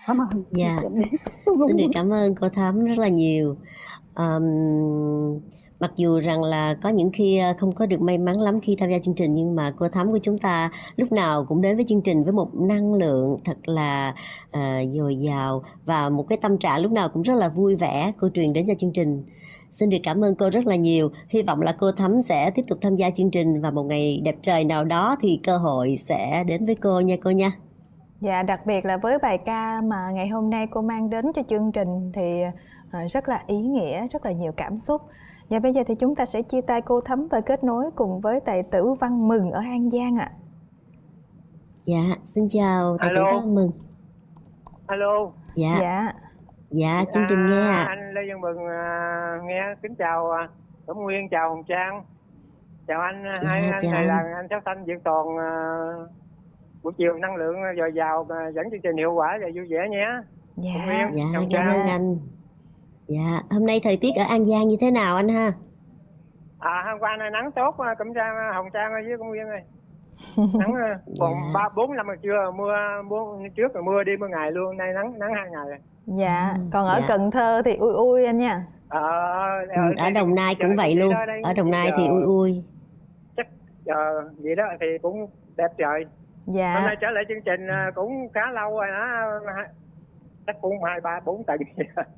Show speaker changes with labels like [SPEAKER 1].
[SPEAKER 1] Cảm ơn
[SPEAKER 2] Dạ,
[SPEAKER 1] chị biết.
[SPEAKER 2] xin được cảm ơn cô Thắm rất là nhiều. Ờm, Mặc dù rằng là có những khi không có được may mắn lắm khi tham gia chương trình, nhưng mà cô Thắm của chúng ta lúc nào cũng đến với chương trình với một năng lượng thật là dồi dào và một cái tâm trạng lúc nào cũng rất là vui vẻ cô truyền đến cho chương trình. Xin được cảm ơn cô rất là nhiều. Hy vọng là cô Thắm sẽ tiếp tục tham gia chương trình và một ngày đẹp trời nào đó thì cơ hội sẽ đến với cô nha cô nha.
[SPEAKER 3] Dạ, đặc biệt là với bài ca mà ngày hôm nay cô mang đến cho chương trình thì rất là ý nghĩa, rất là nhiều cảm xúc. Dạ, bây giờ thì chúng ta sẽ chia tay cô Thắm và kết nối cùng với tài tử Văn Mừng ở An Giang ạ.
[SPEAKER 2] Dạ, xin chào tài tử
[SPEAKER 4] Alo.
[SPEAKER 2] Văn Mừng.
[SPEAKER 4] Alo.
[SPEAKER 2] Dạ.
[SPEAKER 3] Dạ.
[SPEAKER 2] Dạ, chương trình nghe ạ.
[SPEAKER 4] Anh Lê Văn Mừng nghe, kính chào Cẩm Nguyên, chào Hồng Trang, chào anh.
[SPEAKER 2] Dạ,
[SPEAKER 4] Hai anh
[SPEAKER 2] chào
[SPEAKER 4] này
[SPEAKER 2] anh.
[SPEAKER 4] là anh Sáu Thanh Diện Toàn. Buổi chiều năng lượng dồi dào, dẫn chương trình hiệu quả và vui vẻ nhé.
[SPEAKER 3] Dạ.
[SPEAKER 4] Cẩm Nguyên,
[SPEAKER 2] Dạ,
[SPEAKER 4] Hồng
[SPEAKER 2] cảm
[SPEAKER 4] Trang.
[SPEAKER 2] ơn anh. Dạ, hôm nay thời tiết ở An Giang như thế nào anh ha?
[SPEAKER 4] Hôm qua này nắng tốt, Cẩm Trang, Hồng Trang với Cẩm Nguyên ơi. Nắng còn
[SPEAKER 2] Dạ.
[SPEAKER 4] 4-5 ngày trưa, mưa trước rồi mưa đi mưa ngày luôn, nay nắng 2 ngày rồi.
[SPEAKER 3] Dạ, còn ở
[SPEAKER 2] dạ.
[SPEAKER 3] Cần Thơ thì ui ui anh nha.
[SPEAKER 2] Ở Đồng Nai cũng vậy luôn. Ở Đồng Nai thì ui ui.
[SPEAKER 4] Chắc vậy đó thì cũng đẹp trời.
[SPEAKER 3] Dạ.
[SPEAKER 4] Hôm nay trở lại chương trình cũng khá lâu rồi đó, chắc cũng 2-3-4 tuần.